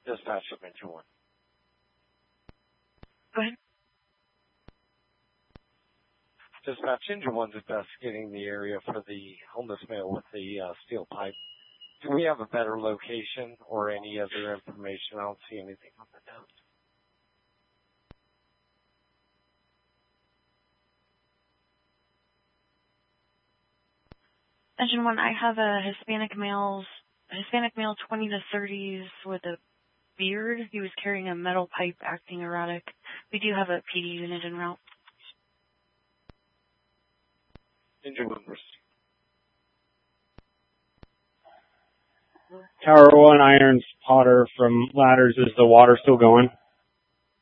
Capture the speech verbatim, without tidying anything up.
Dispatch of Engine one. Go ahead. Dispatch, Engine one's investigating the area for the homeless male with the uh, steel pipe. Do we have a better location or any other information? I don't see anything on the notes. Engine one, I have a Hispanic male, a Hispanic male, twenty to thirties with a beard. He was carrying a metal pipe, acting erratic. We do have a P D unit en route. Engine one. Tower one, Irons, Potter from Ladders. Is the water still going?